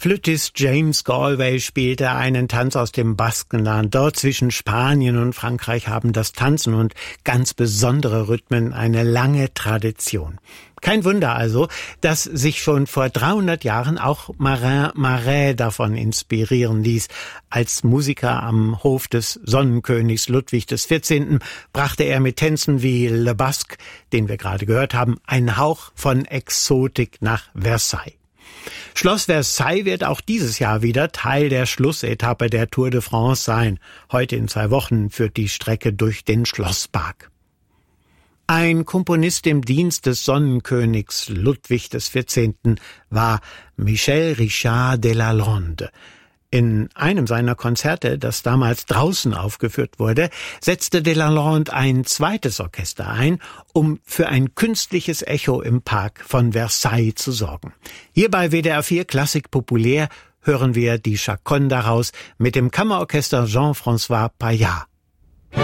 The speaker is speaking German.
Flötist James Galway spielte einen Tanz aus dem Baskenland. Dort zwischen Spanien und Frankreich haben das Tanzen und ganz besondere Rhythmen eine lange Tradition. Kein Wunder also, dass sich schon vor 300 Jahren auch Marin Marais davon inspirieren ließ. Als Musiker am Hof des Sonnenkönigs Ludwig XIV. Brachte er mit Tänzen wie Le Basque, den wir gerade gehört haben, einen Hauch von Exotik nach Versailles. Schloss Versailles wird auch dieses Jahr wieder Teil der Schlussetappe der Tour de France sein. Heute in 2 Wochen führt die Strecke durch den Schlosspark. Ein Komponist im Dienst des Sonnenkönigs Ludwig XIV. War Michel Richard de Lalande. In einem seiner Konzerte, das damals draußen aufgeführt wurde, setzte de Lalande ein zweites Orchester ein, um für ein künstliches Echo im Park von Versailles zu sorgen. Hier bei WDR 4 Klassik populär hören wir die Chaconne daraus mit dem Kammerorchester Jean-François Paillat.